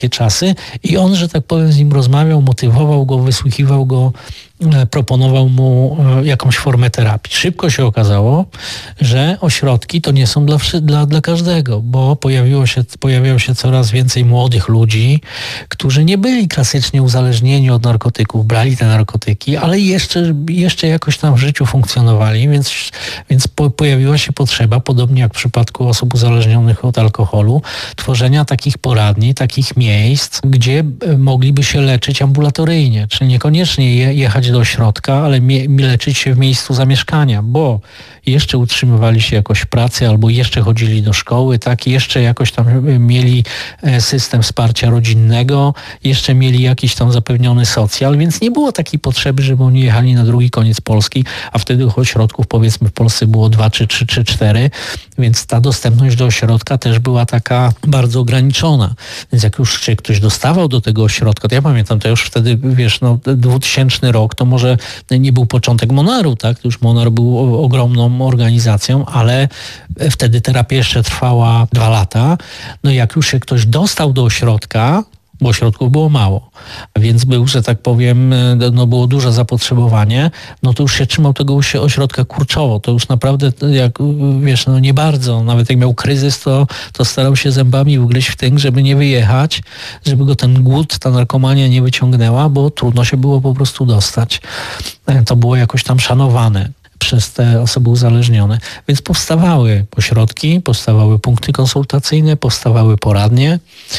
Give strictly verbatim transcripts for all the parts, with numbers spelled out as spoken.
czasy i on, że tak powiem, z nim rozmawiał, motywował go, wysłuchiwał go, proponował mu jakąś formę terapii. Szybko się okazało, że ośrodki to nie są dla, dla, dla każdego, bo pojawiło się, pojawiało się coraz więcej młodych ludzi, którzy nie byli klasycznie uzależnieni od narkotyków, brali te narkotyki, ale jeszcze, jeszcze jakoś tam w życiu funkcjonowali, więc, więc po, pojawiła się potrzeba, podobnie jak w przypadku osób uzależnionych od alkoholu, tworzenia takich poradni, takich miejsc, gdzie mogliby się leczyć ambulatoryjnie, czyli niekoniecznie je, jechać do ośrodka, ale mie- leczyć się w miejscu zamieszkania, bo jeszcze utrzymywali się jakoś w pracy albo jeszcze chodzili do szkoły, tak, jeszcze jakoś tam mieli system wsparcia rodzinnego, jeszcze mieli jakiś tam zapewniony socjal, więc nie było takiej potrzeby, żeby oni jechali na drugi koniec Polski, a wtedy ośrodków powiedzmy w Polsce było dwa, czy trzy, czy cztery, więc ta dostępność do ośrodka też była taka bardzo ograniczona. Więc jak już się ktoś dostawał do tego ośrodka, to ja pamiętam, to już wtedy, wiesz, no dwutysięczny rok, to może nie był początek Monaru, tak? To już Monar był ogromną organizacją, ale wtedy terapia jeszcze trwała dwa lata. No jak już się ktoś dostał do ośrodka, bo ośrodków było mało, więc był, że tak powiem, no było duże zapotrzebowanie, no to już się trzymał tego ośrodka kurczowo. To już naprawdę, jak wiesz, no nie bardzo. Nawet jak miał kryzys, to, to starał się zębami ugryźć w tym, żeby nie wyjechać, żeby go ten głód, ta narkomania nie wyciągnęła, bo trudno się było po prostu dostać. To było jakoś tam szanowane przez te osoby uzależnione. Więc powstawały ośrodki, powstawały punkty konsultacyjne, powstawały poradnie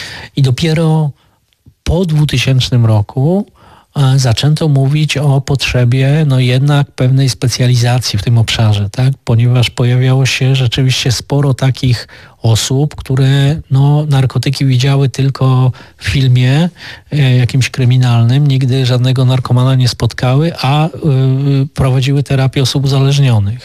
i dopiero po dwutysięcznym roku zaczęto mówić o potrzebie no jednak pewnej specjalizacji w tym obszarze, tak? Ponieważ pojawiało się rzeczywiście sporo takich osób, które no, narkotyki widziały tylko w filmie e, jakimś kryminalnym, nigdy żadnego narkomana nie spotkały, a y, prowadziły terapię osób uzależnionych.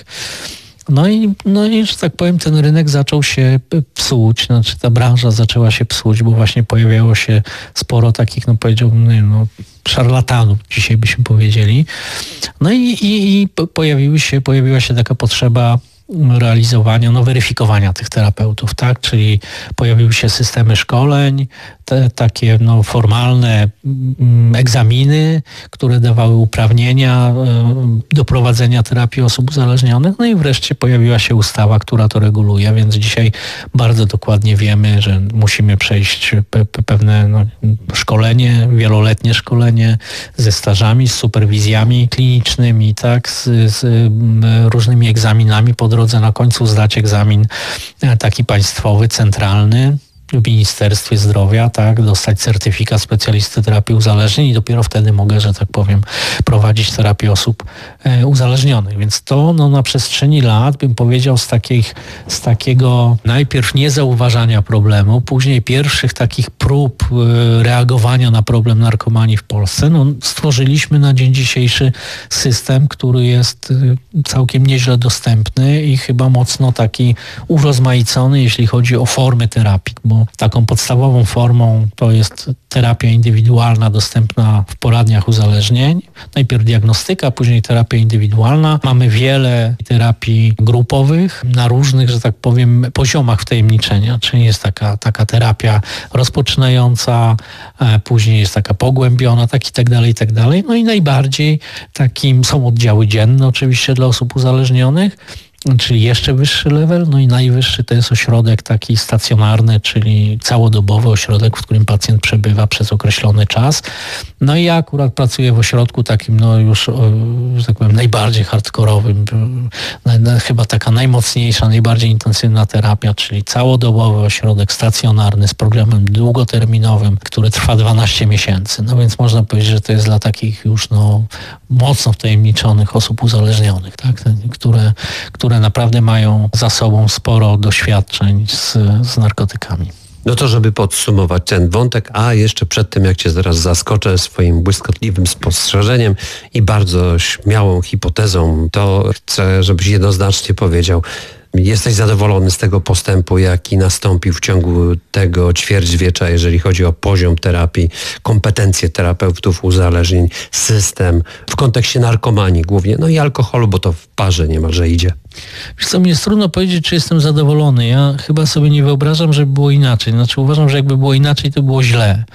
No i, no i, że tak powiem, ten rynek zaczął się psuć, znaczy ta branża zaczęła się psuć, bo właśnie pojawiało się sporo takich, no powiedziałbym, no, szarlatanów, dzisiaj byśmy powiedzieli. No i, i, i pojawiły się, pojawiła się taka potrzeba realizowania, no weryfikowania tych terapeutów, tak? Czyli pojawiły się systemy szkoleń, te takie no, formalne mm, egzaminy, które dawały uprawnienia y, do prowadzenia terapii osób uzależnionych, no i wreszcie pojawiła się ustawa, która to reguluje, więc dzisiaj bardzo dokładnie wiemy, że musimy przejść pe- pe- pewne no, szkolenie, wieloletnie szkolenie ze stażami, z superwizjami klinicznymi, tak? Z, z y, różnymi egzaminami po drodze, na końcu zdać egzamin taki państwowy, centralny w Ministerstwie Zdrowia, tak, dostać certyfikat specjalisty terapii uzależnień i dopiero wtedy mogę, że tak powiem, prowadzić terapię osób e, uzależnionych. Więc to no, na przestrzeni lat, bym powiedział, z, takich, z takiego najpierw niezauważania problemu, później pierwszych takich prób e, reagowania na problem narkomanii w Polsce, no, stworzyliśmy na dzień dzisiejszy system, który jest e, całkiem nieźle dostępny i chyba mocno taki urozmaicony, jeśli chodzi o formy terapii, bo taką podstawową formą to jest terapia indywidualna dostępna w poradniach uzależnień. Najpierw diagnostyka, później terapia indywidualna. Mamy wiele terapii grupowych na różnych, że tak powiem, poziomach wtajemniczenia, czyli jest taka, taka terapia rozpoczynająca, później jest taka pogłębiona, tak i tak dalej, i tak dalej. No i najbardziej takim są oddziały dzienne oczywiście dla osób uzależnionych, czyli jeszcze wyższy level, no i najwyższy to jest ośrodek taki stacjonarny, czyli całodobowy ośrodek, w którym pacjent przebywa przez określony czas. No i ja akurat pracuję w ośrodku takim, no już, że tak powiem, najbardziej hardkorowym, chyba taka najmocniejsza, najbardziej intensywna terapia, czyli całodobowy ośrodek stacjonarny z programem długoterminowym, który trwa dwanaście miesięcy. No więc można powiedzieć, że to jest dla takich już no mocno wtajemniczonych osób uzależnionych, tak, które, które naprawdę mają za sobą sporo doświadczeń z, z narkotykami. No to żeby podsumować ten wątek, a jeszcze przed tym, jak cię zaraz zaskoczę swoim błyskotliwym spostrzeżeniem i bardzo śmiałą hipotezą, to chcę, żebyś jednoznacznie powiedział, Jesteś zadowolony z tego postępu, jaki nastąpił w ciągu tego ćwierćwiecza, jeżeli chodzi o poziom terapii, kompetencje terapeutów uzależnień, system, w kontekście narkomanii głównie, no i alkoholu, bo to w parze niemalże idzie. Wiesz co, mi jest trudno powiedzieć, czy jestem zadowolony. Ja chyba sobie nie wyobrażam, żeby było inaczej. Znaczy uważam, że jakby było inaczej, to było źle.